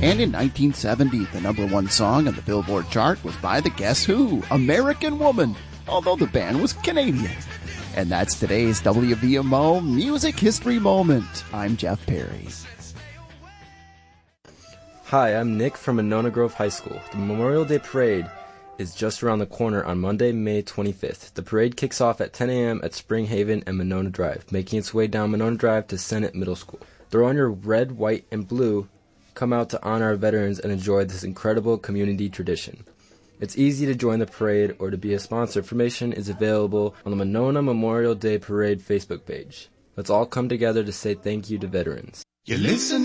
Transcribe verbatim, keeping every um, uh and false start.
And in nineteen seventy, the number one song on the Billboard chart was by the Guess Who, American Woman, although the band was Canadian. And that's today's W V M O Music History Moment. I'm Jeff Perry. Hi, I'm Nick from Monona Grove High School. The Memorial Day Parade is just around the corner on Monday, May twenty-fifth. The parade kicks off at ten a.m. at Spring Haven and Monona Drive, making its way down Monona Drive to Senate Middle School. Throw on your red, white, and blue. Come out to honor our veterans and enjoy this incredible community tradition. It's easy to join the parade or to be a sponsor. Information is available on the Monona Memorial Day Parade Facebook page. Let's all come together to say thank you to veterans. You listen.